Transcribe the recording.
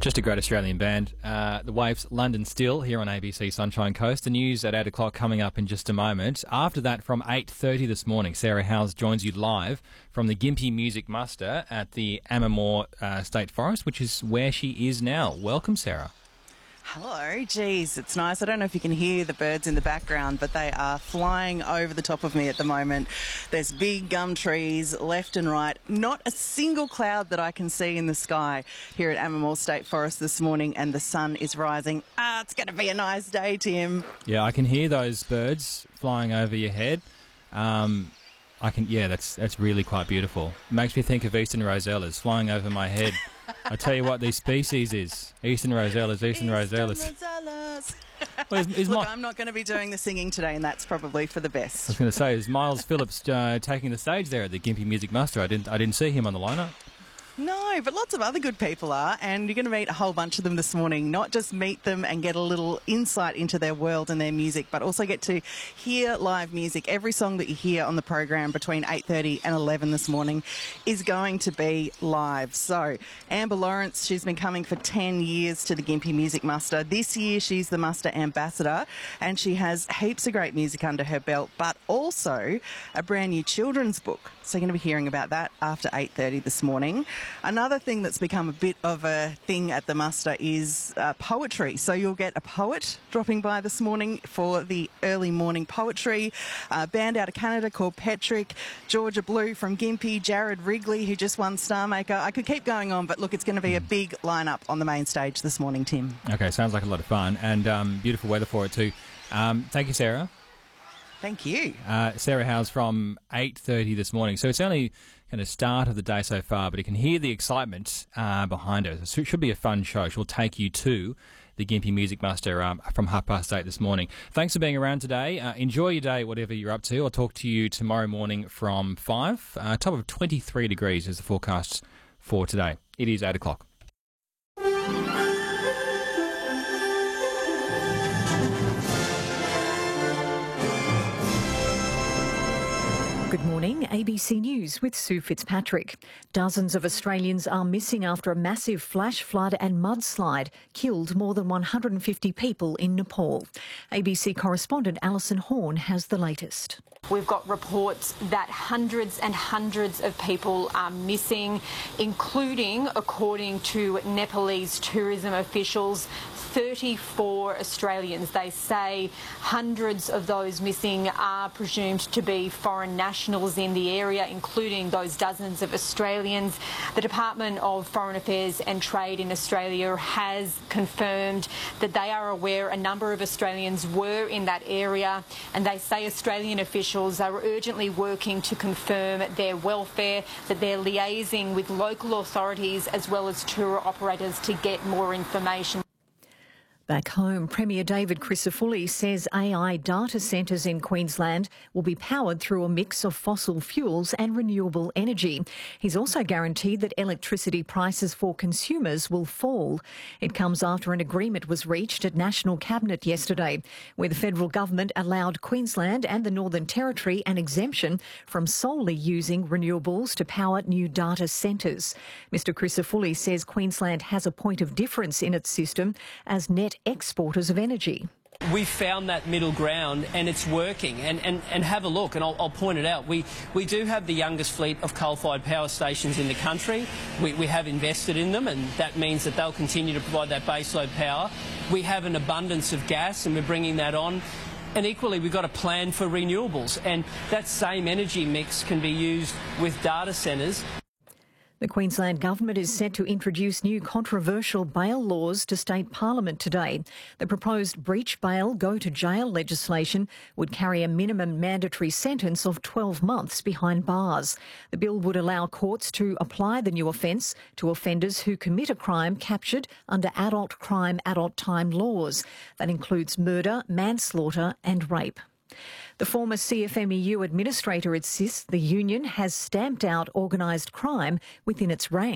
Just a great Australian band. The Waves, London Still, here on ABC Sunshine Coast. The news at 8 o'clock coming up in just a moment. After that, from 8:30 this morning, Sarah Howes joins you live from the Gympie Music Muster at the Ammermoor State Forest, which is where she is now. Welcome, Sarah. Hello, geez, it's nice. I don't know if you can hear the birds in the background, but they are flying over the top of me at the moment. There's big gum trees left and right. Not a single cloud that I can see in the sky here at Ammermoor State Forest this morning, and the sun is rising. It's going to be a nice day, Tim. Yeah, I can hear those birds flying over your head. That's really quite beautiful. It makes me think of eastern rosellas flying over my head. I tell you what, these species is eastern rosellas. Well, Look, I'm not going to be doing the singing today, and that's probably for the best. I was going to say, is Miles Phillips taking the stage there at the Gympie Music Muster? I didn't see him on the lineup. No, but lots of other good people are, and you're going to meet a whole bunch of them this morning. Not just meet them and get a little insight into their world and their music, but also get to hear live music. Every song that you hear on the program between 8:30 and 11 this morning is going to be live. So Amber Lawrence, she's been coming for 10 years to the Gympie Music Muster. This year she's the Muster Ambassador, and she has heaps of great music under her belt, but also a brand new children's book. So you're going to be hearing about that after 8:30 this morning. Another thing that's become a bit of a thing at the muster is poetry. So you'll get a poet dropping by this morning for the early morning poetry. A band out of Canada called Petrick, Georgia Blue from Gympie, Jared Wrigley, who just won Star Maker. I could keep going on, but look, it's going to be a big lineup on the main stage this morning, Tim. Okay, sounds like a lot of fun and beautiful weather for it too. Thank you, Sarah. Thank you. Sarah Howes from 8:30 this morning. So it's only kind of start of the day so far, but you can hear the excitement behind her. So it should be a fun show. She'll take you to the Gympie Music Muster from 8:30 this morning. Thanks for being around today. Enjoy your day, whatever you're up to. I'll talk to you tomorrow morning from 5. Top of 23 degrees is the forecast for today. It is 8 o'clock. Good morning, ABC News with Sue Fitzpatrick. Dozens of Australians are missing after a massive flash flood and mudslide killed more than 150 people in Nepal. ABC correspondent Alison Horn has the latest. We've got reports that hundreds and hundreds of people are missing, including, according to Nepalese tourism officials, 34 Australians. They say hundreds of those missing are presumed to be foreign nationals in the area, including those dozens of Australians. The Department of Foreign Affairs and Trade in Australia has confirmed that they are aware a number of Australians were in that area, and they say Australian officials are urgently working to confirm their welfare, that they're liaising with local authorities as well as tour operators to get more information. Back home, Premier David Crisafulli says AI data centres in Queensland will be powered through a mix of fossil fuels and renewable energy. He's also guaranteed that electricity prices for consumers will fall. It comes after an agreement was reached at National Cabinet yesterday, where the federal government allowed Queensland and the Northern Territory an exemption from solely using renewables to power new data centres. Mr Crisafulli says Queensland has a point of difference in its system as net exporters of energy. We found that middle ground and it's working. And have a look, and I'll point it out. We do have the youngest fleet of coal-fired power stations in the country. We have invested in them, and that means that they'll continue to provide that baseload power. We have an abundance of gas, and we're bringing that on. And equally, we've got a plan for renewables, and that same energy mix can be used with data centres. The Queensland Government is set to introduce new controversial bail laws to state parliament today. The proposed breach bail, go to jail legislation would carry a minimum mandatory sentence of 12 months behind bars. The bill would allow courts to apply the new offence to offenders who commit a crime captured under adult crime, adult time laws. That includes murder, manslaughter and rape. The former CFMEU administrator insists the union has stamped out organised crime within its ranks.